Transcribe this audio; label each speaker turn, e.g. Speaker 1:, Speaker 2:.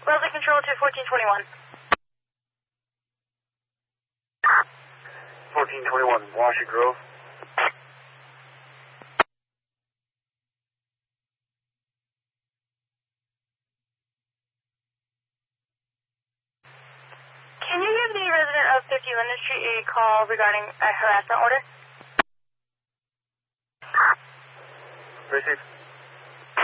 Speaker 1: Wellesley Control to 1421.
Speaker 2: 1421, Washington Grove.
Speaker 1: Can you give the resident of 50 Linden Street a call regarding a harassment order?
Speaker 2: Receive.